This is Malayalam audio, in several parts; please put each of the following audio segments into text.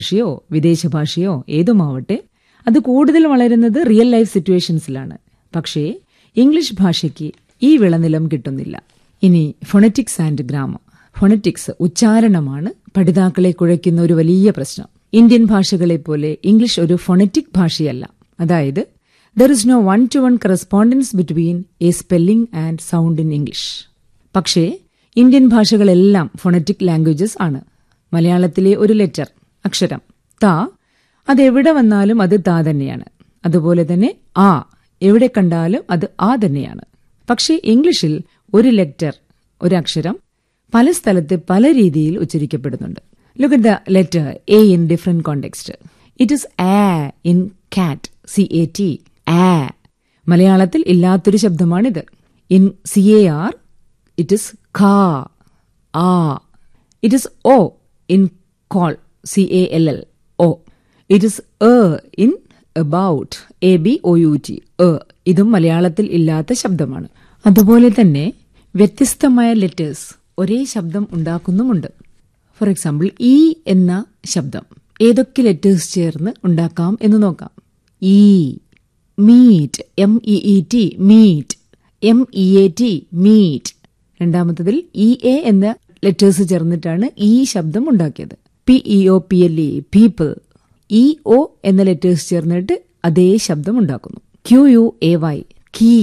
ഭാഷയോ വിദേശ ഭാഷയോ ഏതുമാവട്ടെ, അത് കൂടുതൽ വളരുന്നത് റിയൽ ലൈഫ് സിറ്റുവേഷൻസിലാണ്. പക്ഷേ ഇംഗ്ലീഷ് ഭാഷയ്ക്ക് ഈ വിളനിലം കിട്ടുന്നില്ല. ഇനി ഫൊണറ്റിക്സ് ആൻഡ് ഗ്രാമർ. ഫൊണറ്റിക്സ്, ഉച്ചാരണമാണ് പഠിതാക്കളെ കുഴയ്ക്കുന്ന ഒരു വലിയ പ്രശ്നം. ഇന്ത്യൻ ഭാഷകളെപ്പോലെ ഇംഗ്ലീഷ് ഒരു ഫൊണറ്റിക് ഭാഷയല്ല. അതായത് there is no one-to-one correspondence between a spelling and sound in English. പക്ഷേ ഇന്ത്യൻ ഭാഷകളെല്ലാം ഫൊണറ്റിക് ലാംഗ്വേജസ് ആണ്. മലയാളത്തിലെ ഒരു ലെറ്റർ, അക്ഷരം ത, അതെവിടെ വന്നാലും അത് ത തന്നെയാണ്. അതുപോലെ തന്നെ ആ, എവിടെ കണ്ടാലും അത് ആ തന്നെയാണ്. പക്ഷേ ഇംഗ്ലീഷിൽ ഒരു ലെറ്റർ, ഒരു അക്ഷരം പല സ്ഥലത്ത് പല രീതിയിൽ ഉച്ചരിക്കപ്പെടുന്നുണ്ട്. Look at the letter A in different context. It is a in cat, CAT, a. മലയാളത്തിൽ ഇല്ലാത്തൊരു ശബ്ദമാണിത്. In CAR, it is ka, a. It is O in call, CALL, O. It is in about, ABOUT, ഇതും മലയാളത്തിൽ ഇല്ലാത്ത ശബ്ദമാണ്. അതുപോലെ തന്നെ വ്യത്യസ്തമായ ലെറ്റേഴ്സ് ഒരേ ശബ്ദം ഉണ്ടാക്കുന്നുമുണ്ട്. ഫോർ എക്സാമ്പിൾ, ഇ എന്ന ശബ്ദം ഏതൊക്കെ ലെറ്റേഴ്സ് ചേർന്ന് ഉണ്ടാക്കാം എന്ന് നോക്കാം. E, meet, MEET, meet, MEAT, meet. രണ്ടാമത്തതിൽ EA എന്ന ലെറ്റേഴ്സ് ചേർന്നിട്ടാണ് ഈ ശബ്ദം ഉണ്ടാക്കിയത്. PEOPLE, people. EO എന്ന ലെറ്റേഴ്സ് ചേർന്നിട്ട് അതേ ശബ്ദം ഉണ്ടാക്കുന്നു. QUAY, key.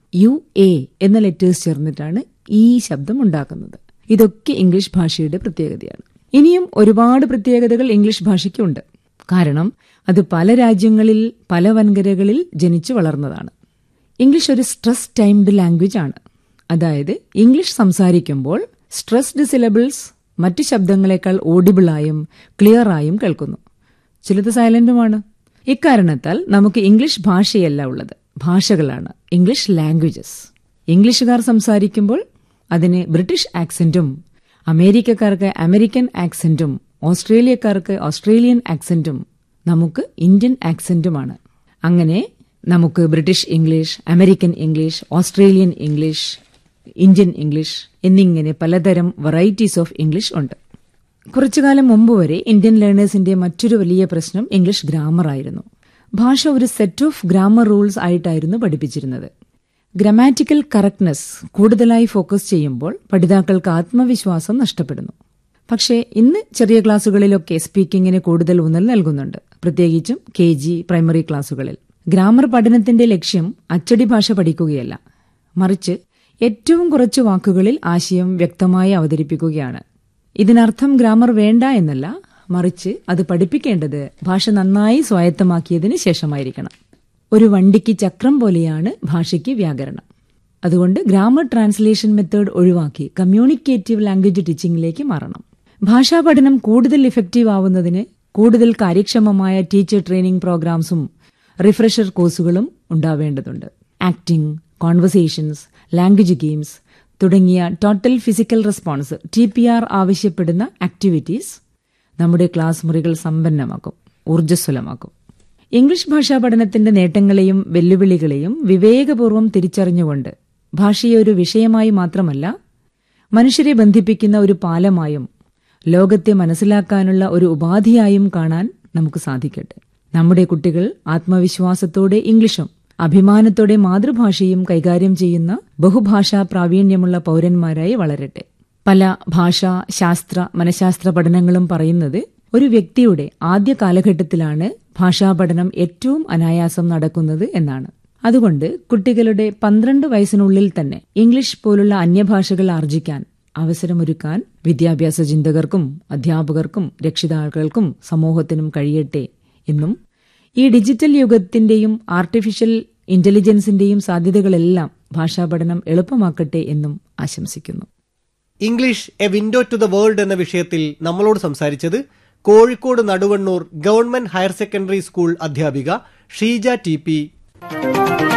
UA എന്ന ലെറ്റേഴ്സ് ചേർന്നിട്ടാണ് ഈ ശബ്ദം ഉണ്ടാക്കുന്നത്. ഇതൊക്കെ ഇംഗ്ലീഷ് ഭാഷയുടെ പ്രത്യേകതയാണ്. ഇനിയും ഒരുപാട് പ്രത്യേകതകൾ ഇംഗ്ലീഷ് ഭാഷയ്ക്കുണ്ട്. കാരണം അത് പല രാജ്യങ്ങളിൽ പല വൻകരകളിൽ ജനിച്ചു വളർന്നതാണ്. ഇംഗ്ലീഷ് ഒരു സ്ട്രെസ് ടൈംഡ് ലാംഗ്വേജ് ആണ്. അതായത് ഇംഗ്ലീഷ് സംസാരിക്കുമ്പോൾ സ്ട്രെസ്ഡ് സിലബിൾസ് മറ്റു ശബ്ദങ്ങളെക്കാൾ ഓഡിബിളായും ക്ലിയറായും കേൾക്കുന്നു. ചിലത് സൈലന്റുമാണ്. ഇക്കാരണത്താൽ നമുക്ക് ഇംഗ്ലീഷ് ഭാഷയല്ല ഉള്ളത്, ഭാഷകളാണ്, ഇംഗ്ലീഷ് ലാംഗ്വേജസ്. ഇംഗ്ലീഷുകാർ സംസാരിക്കുമ്പോൾ അതിന് ബ്രിട്ടീഷ് ആക്സന്റും, അമേരിക്കക്കാർക്ക് അമേരിക്കൻ ആക്സന്റും, ഓസ്ട്രേലിയക്കാർക്ക് ഓസ്ട്രേലിയൻ ആക്സന്റും, നമുക്ക് ഇന്ത്യൻ ആക്സന്റുമാണ്. അങ്ങനെ നമുക്ക് British English, American English, Australian English, Indian English എന്നിങ്ങനെ പലതരം വെറൈറ്റീസ് ഓഫ് ഇംഗ്ലീഷ് ഉണ്ട്. കുറച്ചുകാലം മുമ്പ് വരെ ഇന്ത്യൻ ലേണേഴ്സിന്റെ മറ്റൊരു വലിയ പ്രശ്നം ഇംഗ്ലീഷ് ഗ്രാമർ ആയിരുന്നു. ഭാഷ ഒരു സെറ്റ് ഓഫ് ഗ്രാമർ റൂൾസ് ആയിട്ടായിരുന്നു പഠിപ്പിച്ചിരുന്നത്. ഗ്രാമാറ്റിക്കൽ കറക്റ്റ്നെസ് കൂടുതലായി ഫോക്കസ് ചെയ്യുമ്പോൾ പഠിതാക്കൾക്ക് ആത്മവിശ്വാസം നഷ്ടപ്പെടുന്നു. പക്ഷേ ഇന്ന് ചെറിയ ക്ലാസുകളിലൊക്കെ സ്പീക്കിങ്ങിന് കൂടുതൽ ഊന്നൽ നൽകുന്നുണ്ട്, പ്രത്യേകിച്ചും KG പ്രൈമറി ക്ലാസുകളിൽ. ഗ്രാമർ പഠനത്തിന്റെ ലക്ഷ്യം അച്ചടി ഭാഷ പഠിക്കുകയല്ല, മറിച്ച് ഏറ്റവും കുറച്ച് വാക്കുകളിൽ ആശയം വ്യക്തമായി അവതരിപ്പിക്കുകയാണ്. ഇതിനർത്ഥം ഗ്രാമർ വേണ്ട എന്നല്ല, മറിച്ച് അത് പഠിപ്പിക്കേണ്ടത് ഭാഷ നന്നായി സ്വായത്തമാക്കിയതിന് ശേഷമായിരിക്കണം. ഒരു വണ്ടിക്ക് ചക്രം പോലെയാണ് ഭാഷയ്ക്ക് വ്യാകരണം. അതുകൊണ്ട് ഗ്രാമർ ട്രാൻസ്ലേഷൻ മെത്തേഡ് ഒഴിവാക്കി കമ്മ്യൂണിക്കേറ്റീവ് ലാംഗ്വേജ് ടീച്ചിങ്ങിലേക്ക് മാറണം. ഭാഷാ പഠനം കൂടുതൽ ഇഫക്റ്റീവ് ആവുന്നതിന് കൂടുതൽ കാര്യക്ഷമമായ ടീച്ചർ ട്രെയിനിംഗ് പ്രോഗ്രാംസും റിഫ്രഷർ കോഴ്സുകളും ഉണ്ടാവേണ്ടതുണ്ട്. ആക്ടിംഗ്, കോൺവെർസേഷൻസ്, ലാംഗ്വേജ് ഗെയിംസ് തുടങ്ങിയ ടോട്ടൽ ഫിസിക്കൽ റെസ്പോൺസ് TPR ആവശ്യപ്പെടുന്ന ആക്ടിവിറ്റീസ് നമ്മുടെ ക്ലാസ് മുറികൾ സമ്പന്നമാക്കും, ഊർജ്ജസ്വലമാക്കും. ഇംഗ്ലീഷ് ഭാഷാ പഠനത്തിന്റെ നേട്ടങ്ങളെയും വെല്ലുവിളികളെയും വിവേകപൂർവ്വം തിരിച്ചറിഞ്ഞുകൊണ്ട് ഭാഷയെ ഒരു വിഷയമായി മാത്രമല്ല, മനുഷ്യരെ ബന്ധിപ്പിക്കുന്ന ഒരു പാലമായും ലോകത്തെ മനസ്സിലാക്കാനുള്ള ഒരു ഉപാധിയായും കാണാൻ നമുക്ക് സാധിക്കട്ടെ. നമ്മുടെ കുട്ടികൾ ആത്മവിശ്വാസത്തോടെ ഇംഗ്ലീഷും അഭിമാനത്തോടെ മാതൃഭാഷയും കൈകാര്യം ചെയ്യുന്ന ബഹുഭാഷാ പ്രാവീണ്യമുള്ള പൌരന്മാരായി വളരട്ടെ. പല ഭാഷാ, ശാസ്ത്ര, മനഃശാസ്ത്ര പഠനങ്ങളും പറയുന്നത് ഒരു വ്യക്തിയുടെ ആദ്യ കാലഘട്ടത്തിലാണ് ഭാഷാ പഠനം ഏറ്റവും അനായാസം നടക്കുന്നത് എന്നാണ്. അതുകൊണ്ട് കുട്ടികളുടെ 12 വയസ്സിനുള്ളിൽ തന്നെ ഇംഗ്ലീഷ് പോലുള്ള അന്യഭാഷകൾ ആർജിക്കാൻ അവസരമൊരുക്കാൻ വിദ്യാഭ്യാസ ചിന്തകർക്കും അധ്യാപകർക്കും രക്ഷിതാക്കൾക്കും സമൂഹത്തിനും കഴിയട്ടെ എന്നും ഈ ഡിജിറ്റൽ യുഗത്തിന്റെയും ആർട്ടിഫിഷ്യൽ ഇന്റലിജൻസിന്റെയും സാധ്യതകളെല്ലാം ഭാഷാ പഠനം എളുപ്പമാക്കട്ടെ എന്നും ആശംസിക്കുന്നു. English A window to the world എന്ന വിഷയത്തിൽ നമ്മളോട് സംസാരിച്ചത് Kozhikode Naduvannur government higher secondary school അധ്യാപിക ഷീജ TP.